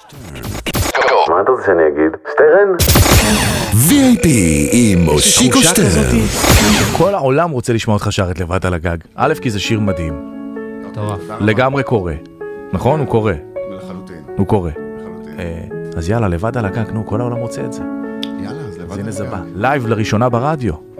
מה אתה רוצה שאני אגיד? שטרן? VIP עם מושיקו שטרן. כל העולם רוצה לשמוע אותך שרת לבד על הגג. א', כי זה שיר מדהים. לגמרי קורא. נכון? הוא קורא. לחלוטין. הוא קורא. לחלוטין. אז יאללה, לבד על הגג, נו, כל העולם רוצה את זה. יאללה, אז לבד. אז הנה זה בא. לייב לראשונה ברדיו.